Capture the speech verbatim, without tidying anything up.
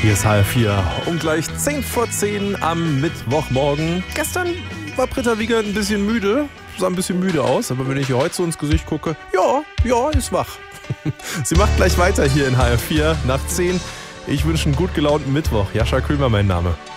Hier ist halb vier um gleich zehn vor zehn am Mittwochmorgen. Gestern war Britta Wiegand ein bisschen müde, sah ein bisschen müde aus, aber wenn ich ihr heute so ins Gesicht gucke, ja, ja, ist wach. Sie macht gleich weiter hier in halb vier nach zehn. Ich wünsche einen gut gelaunten Mittwoch. Jascha Krümer mein Name.